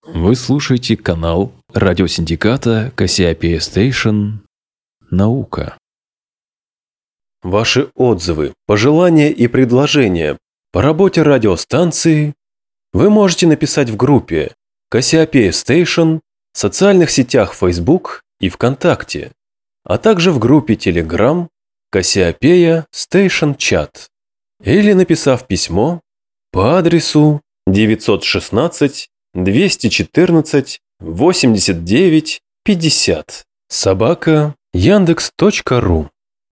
Вы слушаете канал радиосиндиката Кассиопея Station «Наука». Ваши отзывы, пожелания и предложения по работе радиостанции вы можете написать в группе Кассиопея Station в социальных сетях Facebook и ВКонтакте, а также в группе Telegram Кассиопея Station Chat, или написав письмо по адресу 916 214 89 50 @yandex.ru.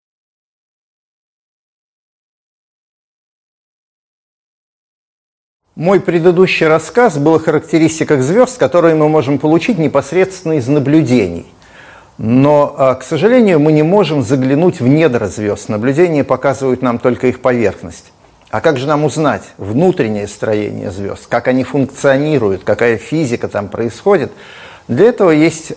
Мой предыдущий рассказ был о характеристиках звезд, которые мы можем получить непосредственно из наблюдений. Но, к сожалению, мы не можем заглянуть в недра звезд. Наблюдения показывают нам только их поверхность. А как же нам узнать внутреннее строение звезд, как они функционируют, какая физика там происходит? Для этого есть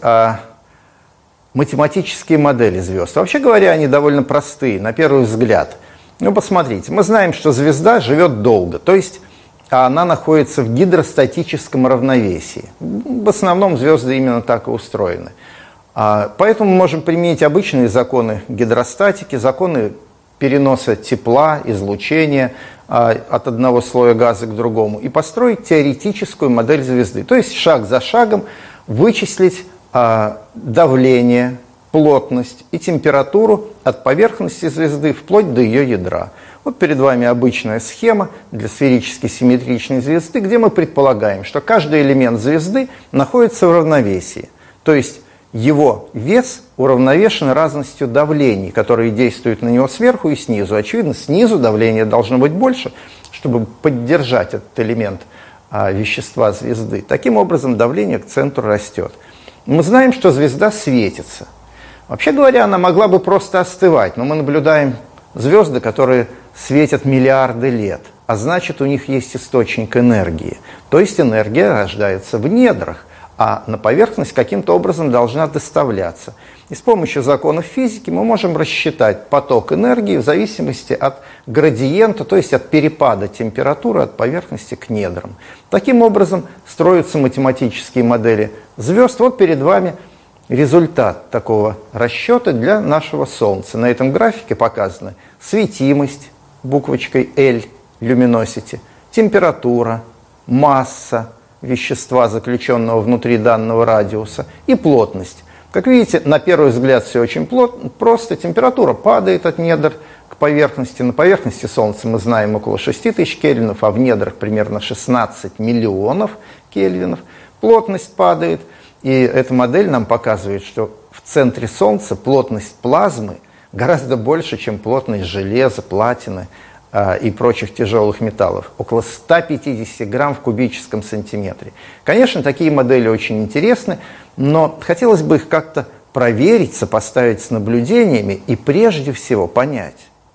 математические модели звезд. Вообще говоря, они довольно простые, на первый взгляд. Ну, посмотрите, мы знаем, что звезда живет долго, то есть она находится в гидростатическом равновесии. В основном звезды именно так и устроены. Поэтому мы можем применить обычные законы гидростатики, законы переноса тепла, излучения от одного слоя газа к другому и построить теоретическую модель звезды. То есть шаг за шагом вычислить давление, плотность и температуру от поверхности звезды вплоть до ее ядра. Вот перед вами обычная схема для сферически симметричной звезды, где мы предполагаем, что каждый элемент звезды находится в равновесии. То есть его вес уравновешен разностью давлений, которые действуют на него сверху и снизу. Очевидно, снизу давление должно быть больше, чтобы поддержать этот элемент вещества звезды. Таким образом, давление к центру растет. Мы знаем, что звезда светится. Вообще говоря, она могла бы просто остывать, но мы наблюдаем звезды, которые светят миллиарды лет, а значит, у них есть источник энергии. То есть энергия рождается в недрах, а на поверхность каким-то образом должна доставляться. И с помощью законов физики мы можем рассчитать поток энергии в зависимости от градиента, то есть от перепада температуры от поверхности к недрам. Таким образом строятся математические модели звезд. Вот перед вами результат такого расчета для нашего Солнца. На этом графике показана светимость буквочкой L, luminosity, температура, масса вещества, заключенного внутри данного радиуса, и плотность. Как видите, на первый взгляд все очень просто. Температура падает от недр к поверхности. На поверхности Солнца мы знаем около 6000 кельвинов, а в недрах примерно 16 миллионов кельвинов. Плотность падает, и эта модель нам показывает, что в центре Солнца плотность плазмы гораздо больше, чем плотность железа, платины и прочих тяжелых металлов, около 150 грамм в кубическом сантиметре. Конечно, такие модели очень интересны, но хотелось бы их как-то проверить, сопоставить с наблюдениями и прежде всего понять,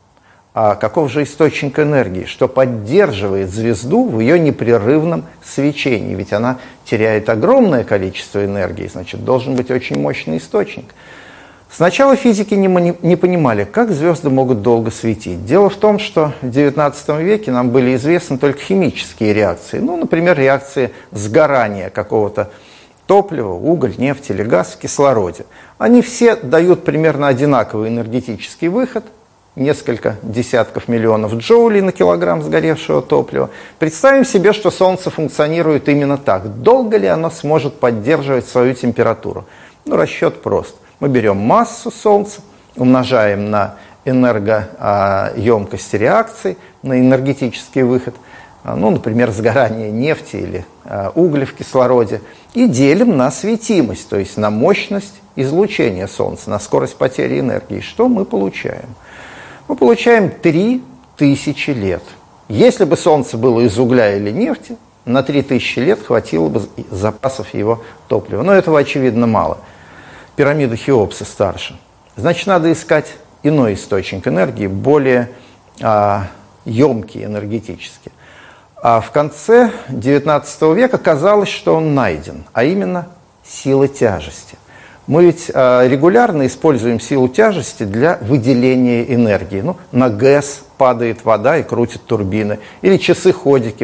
каков же источник энергии, что поддерживает звезду в ее непрерывном свечении. Ведь она теряет огромное количество энергии, значит, должен быть очень мощный источник. Сначала физики не понимали, как звезды могут долго светить. Дело в том, что в XIX веке нам были известны только химические реакции. Ну, например, реакции сгорания какого-то топлива, уголь, нефть или газ в кислороде. Они все дают примерно одинаковый энергетический выход, несколько десятков миллионов джоулей на килограмм сгоревшего топлива. Представим себе, что Солнце функционирует именно так. Долго ли оно сможет поддерживать свою температуру? Ну, расчет прост. Мы берем массу Солнца, умножаем на энергоемкость реакции, на энергетический выход, ну, например, сгорание нефти или угля в кислороде, и делим на светимость, то есть на мощность излучения Солнца, на скорость потери энергии. Что мы получаем? Мы получаем 3000 лет. Если бы Солнце было из угля или нефти, на 3000 лет хватило бы запасов его топлива. Но этого, очевидно, мало. Пирамида Хеопса старше. Значит, надо искать иной источник энергии, более емкий энергетически. А в конце XIX века казалось, что он найден, а именно сила тяжести. Мы ведь регулярно используем силу тяжести для выделения энергии. Ну, на ГЭС падает вода и крутит турбины. Или часы-ходики мы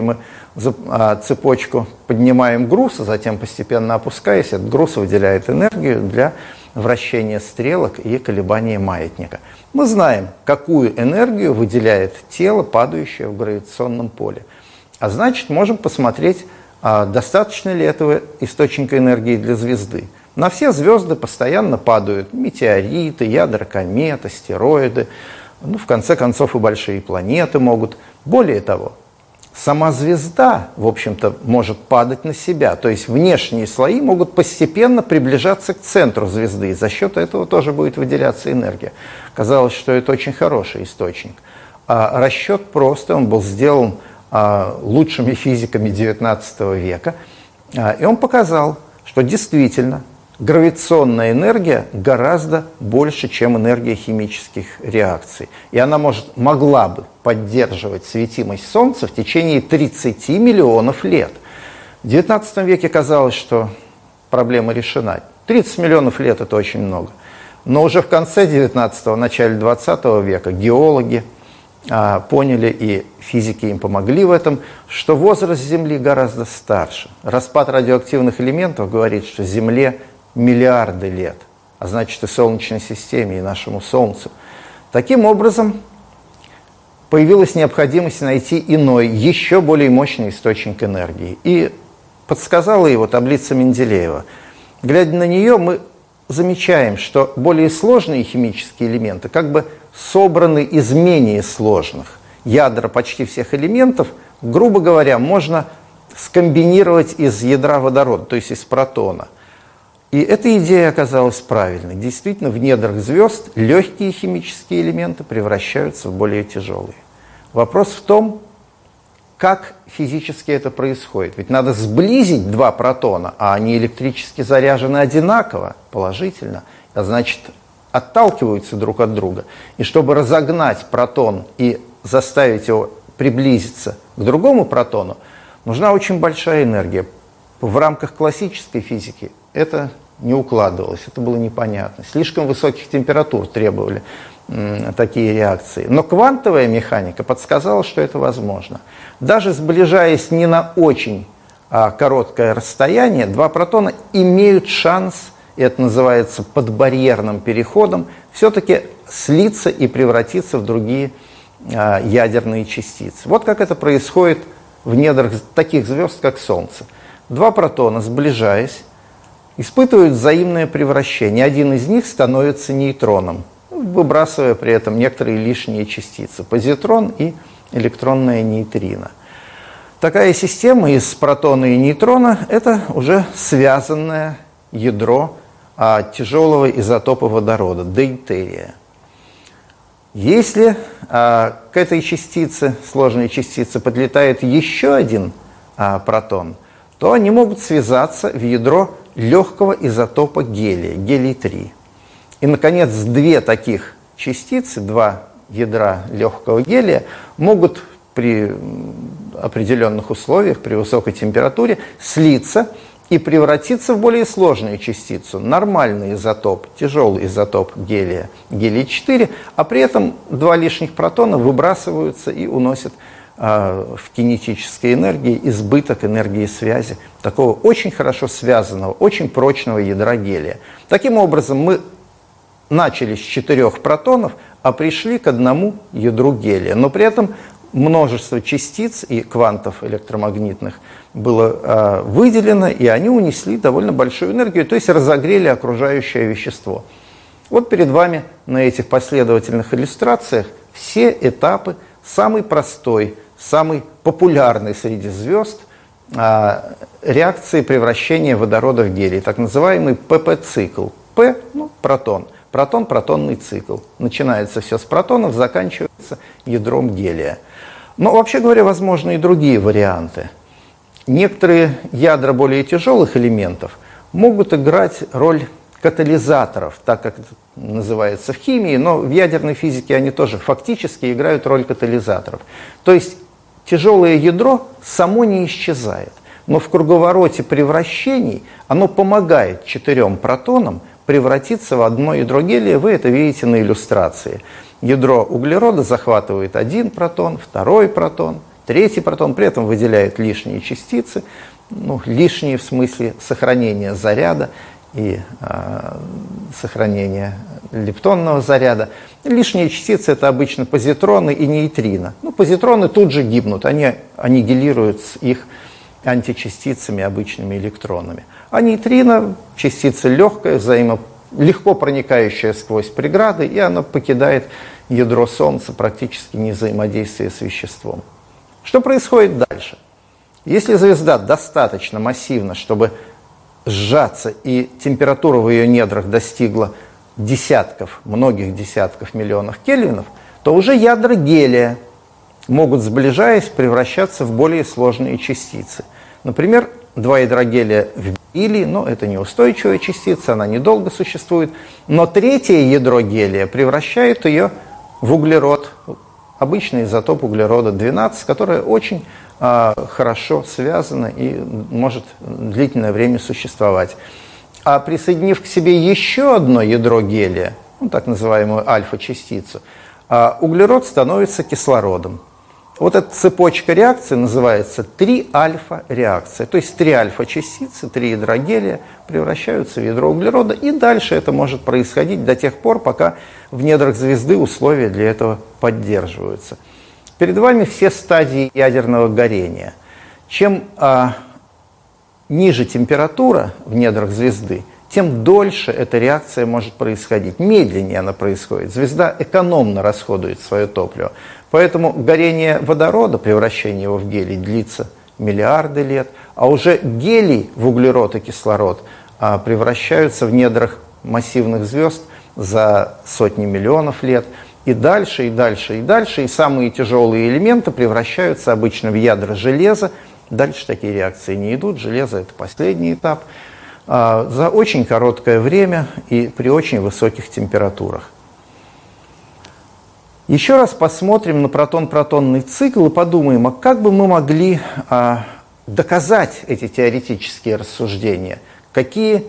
цепочку поднимаем груз, а затем постепенно опускаясь, этот груз выделяет энергию для вращения стрелок и колебания маятника. Мы знаем, какую энергию выделяет тело, падающее в гравитационном поле. А значит, можем посмотреть, достаточно ли этого источника энергии для звезды. На все звезды постоянно падают метеориты, ядра комет, астероиды, в конце концов и большие планеты могут. Более того, сама звезда, в общем-то, может падать на себя. То есть внешние слои могут постепенно приближаться к центру звезды. И за счет этого тоже будет выделяться энергия. Казалось, что это очень хороший источник. Расчет просто, он был сделан лучшими физиками XIX века. И он показал, что действительно гравитационная энергия гораздо больше, чем энергия химических реакций. И она могла бы поддерживать светимость Солнца в течение 30 миллионов лет. В XIX веке казалось, что проблема решена. 30 миллионов лет – это очень много. Но уже в конце XIX, начале XX века геологи поняли, и физики им помогли в этом, что возраст Земли гораздо старше. Распад радиоактивных элементов говорит, что Земле миллиарды лет, а значит и Солнечной системе, и нашему Солнцу. Таким образом, появилась необходимость найти иной, еще более мощный источник энергии. И подсказала его таблица Менделеева. Глядя на нее, мы замечаем, что более сложные химические элементы как бы собраны из менее сложных. Ядра почти всех элементов, грубо говоря, можно скомбинировать из ядра водорода, то есть из протона. И эта идея оказалась правильной. Действительно, в недрах звезд легкие химические элементы превращаются в более тяжелые. Вопрос в том, как физически это происходит. Ведь надо сблизить два протона, а они электрически заряжены одинаково, положительно, а значит, отталкиваются друг от друга. И чтобы разогнать протон и заставить его приблизиться к другому протону, нужна очень большая энергия. В рамках классической физики это не укладывалось, это было непонятно. Слишком высоких температур требовали такие реакции. Но квантовая механика подсказала, что это возможно. Даже сближаясь не на очень короткое расстояние, два протона имеют шанс, и это называется подбарьерным переходом, все-таки слиться и превратиться в другие ядерные частицы. Вот как это происходит в недрах таких звезд, как Солнце. Два протона, сближаясь, испытывают взаимное превращение. Один из них становится нейтроном, выбрасывая при этом некоторые лишние частицы, позитрон и электронная нейтрино. Такая система из протона и нейтрона – это уже связанное ядро тяжелого изотопа водорода, дейтерия. Если к этой частице, сложной частице, подлетает еще один протон, то они могут связаться в ядро легкого изотопа гелия, гелий-3. И, наконец, две таких частицы, два ядра легкого гелия, могут при определенных условиях, при высокой температуре, слиться и превратиться в более сложную частицу, нормальный изотоп, тяжелый изотоп гелия, гелий-4, а при этом два лишних протона выбрасываются и уносят в кинетической энергии избыток энергии связи такого очень хорошо связанного, очень прочного ядра гелия. Таким образом, мы начали с 4 протонов, а пришли к одному ядру гелия. Но при этом множество частиц и квантов электромагнитных было выделено, и они унесли довольно большую энергию, то есть разогрели окружающее вещество. Вот перед вами на этих последовательных иллюстрациях все этапы самой простой, самый популярный среди звезд реакции превращения водорода в гелий, так называемый ПП-цикл. П – протон. Протон-протонный цикл. Начинается все с протонов, заканчивается ядром гелия. Но вообще говоря, возможны и другие варианты. Некоторые ядра более тяжелых элементов могут играть роль катализаторов, так как это называется в химии, но в ядерной физике они тоже фактически играют роль катализаторов. То есть тяжелое ядро само не исчезает, но в круговороте превращений оно помогает 4 протонам превратиться в одно ядро гелия. Вы это видите на иллюстрации. Ядро углерода захватывает 1 протон, 2 протон, третий протон, при этом выделяет лишние частицы, ну, лишние в смысле сохранения заряда и сохранения лептонного заряда. Лишние частицы – это обычно позитроны и нейтрино. Ну, позитроны тут же гибнут, они аннигилируют с их античастицами, обычными электронами. А нейтрино – частица легкая, легко проникающая сквозь преграды, и она покидает ядро Солнца, практически не взаимодействуя с веществом. Что происходит дальше? Если звезда достаточно массивна, чтобы сжаться, и температура в ее недрах достигла многих десятков миллионов кельвинов, то уже ядра гелия могут, сближаясь, превращаться в более сложные частицы. Например, два ядра гелия в бериллий, но это неустойчивая частица, она недолго существует, но третье ядро гелия превращает ее в углерод, обычный изотоп углерода-12, который очень хорошо связано и может длительное время существовать. А присоединив к себе еще одно ядро гелия, ну, так называемую альфа-частицу, углерод становится кислородом. Вот эта цепочка реакций называется 3-альфа-реакция. То есть 3 альфа-частицы, 3 ядра гелия превращаются в ядро углерода, и дальше это может происходить до тех пор, пока в недрах звезды условия для этого поддерживаются. Перед вами все стадии ядерного горения. Чем ниже температура в недрах звезды, тем дольше эта реакция может происходить, медленнее она происходит. Звезда экономно расходует свое топливо. Поэтому горение водорода, превращение его в гелий, длится миллиарды лет, а уже гелий в углерод и кислород превращаются в недрах массивных звезд за сотни миллионов лет. И дальше, и дальше, и дальше. И самые тяжелые элементы превращаются обычно в ядра железа. Дальше такие реакции не идут. Железо – это последний этап. За очень короткое время и при очень высоких температурах. Еще раз посмотрим на протон-протонный цикл и подумаем, а как бы мы могли доказать эти теоретические рассуждения? Какие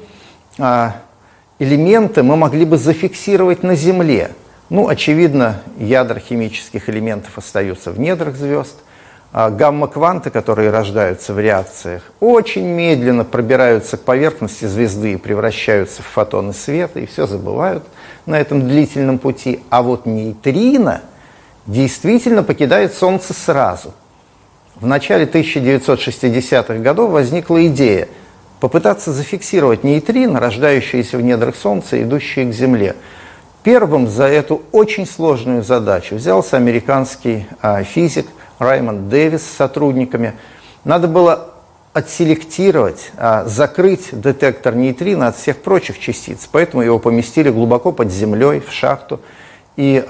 элементы мы могли бы зафиксировать на Земле? Ну, очевидно, ядра химических элементов остаются в недрах звезд. Гамма-кванты, которые рождаются в реакциях, очень медленно пробираются к поверхности звезды и превращаются в фотоны света, и все забывают на этом длительном пути. А вот нейтрино действительно покидает Солнце сразу. В начале 1960-х годов возникла идея попытаться зафиксировать нейтрино, рождающиеся в недрах Солнца, идущие к Земле. Первым за эту очень сложную задачу взялся американский физик Раймонд Дэвис с сотрудниками. Надо было отселектировать, закрыть детектор нейтрино от всех прочих частиц, поэтому его поместили глубоко под землей, в шахту. И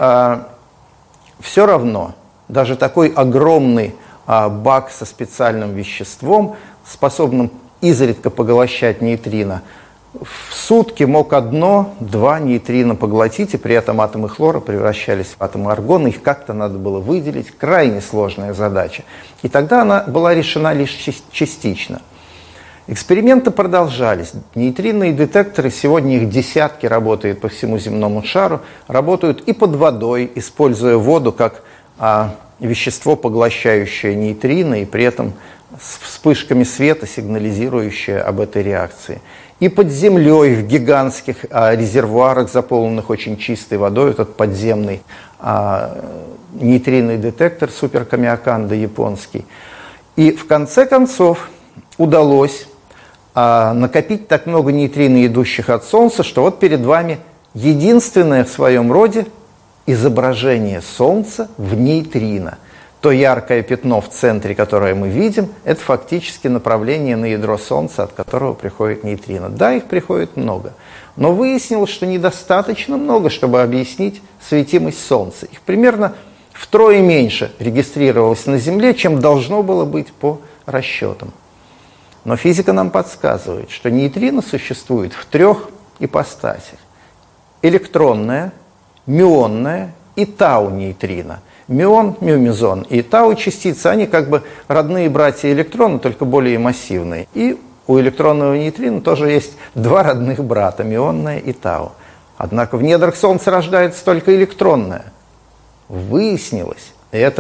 все равно, даже такой огромный бак со специальным веществом, способным изредка поглощать нейтрино, в сутки мог 1-2 нейтрино поглотить, и при этом атомы хлора превращались в атомы аргона, их как-то надо было выделить, крайне сложная задача. И тогда она была решена лишь частично. Эксперименты продолжались. Нейтринные детекторы, сегодня их десятки, работают по всему земному шару, работают и под водой, используя воду как вещество, поглощающее нейтрино, и при этом с вспышками света, сигнализирующее об этой реакции. И под землей, в гигантских резервуарах, заполненных очень чистой водой, этот подземный нейтринный детектор суперкамиоканда японский. И в конце концов удалось накопить так много нейтрино, идущих от Солнца, что вот перед вами единственное в своем роде изображение Солнца в нейтрино. То яркое пятно в центре, которое мы видим, это фактически направление на ядро Солнца, от которого приходит нейтрино. Да, их приходит много, но выяснилось, что недостаточно много, чтобы объяснить светимость Солнца. Их примерно втрое меньше регистрировалось на Земле, чем должно было быть по расчетам. Но физика нам подсказывает, что нейтрино существует в 3 ипостасях. Электронное, мюонное и тау-нейтрино. Мюон, мюмезон и тау-частицы, они как бы родные братья электрона, только более массивные. И у электронного нейтрино тоже есть 2 родных брата, мюонное и тау. Однако в недрах Солнца рождается только электронное. Выяснилось, и это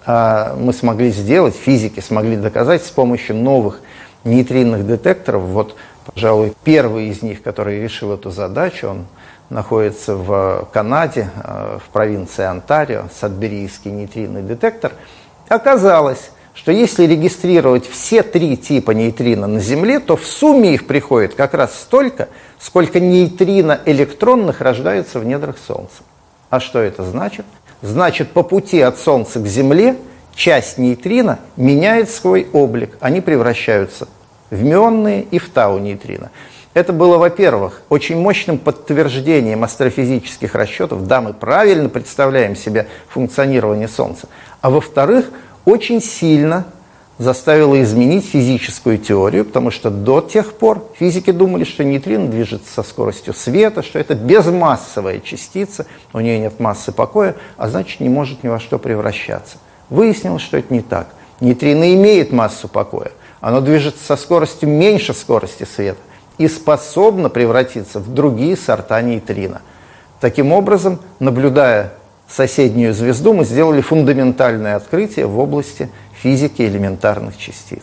мы смогли сделать, физики смогли доказать с помощью новых нейтринных детекторов. Вот, пожалуй, первый из них, который решил эту задачу, он находится в Канаде, в провинции Онтарио, садберийский нейтринный детектор. Оказалось, что если регистрировать все 3 типа нейтрино на Земле, то в сумме их приходит как раз столько, сколько нейтрино электронных рождается в недрах Солнца. А что это значит? Значит, по пути от Солнца к Земле часть нейтрино меняет свой облик. Они превращаются в мюонные и в тау-нейтрино. Это было, во-первых, очень мощным подтверждением астрофизических расчетов. Да, мы правильно представляем себе функционирование Солнца. А во-вторых, очень сильно заставило изменить физическую теорию, потому что до тех пор физики думали, что нейтрино движется со скоростью света, что это безмассовая частица, у нее нет массы покоя, а значит не может ни во что превращаться. Выяснилось, что это не так. Нейтрино имеет массу покоя, оно движется со скоростью меньше скорости света и способно превратиться в другие сорта нейтрино. Таким образом, наблюдая соседнюю звезду, мы сделали фундаментальное открытие в области физики элементарных частиц.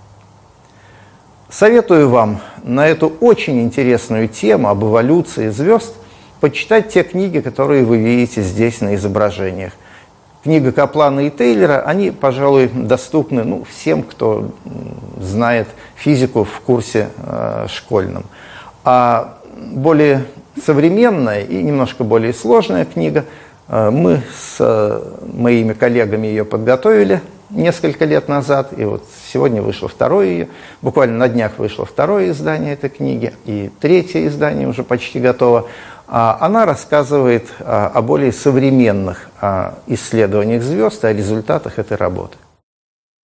Советую вам на эту очень интересную тему об эволюции звезд почитать те книги, которые вы видите здесь на изображениях. Книга Каплана и Тейлора, они, пожалуй, доступны всем, кто знает физику в курсе школьном. А более современная и немножко более сложная книга, мы с моими коллегами ее подготовили несколько лет назад, и вот сегодня вышло второе ее, буквально на днях вышло второе издание этой книги, и третье издание уже почти готово. Она рассказывает о более современных исследованиях звезд и о результатах этой работы.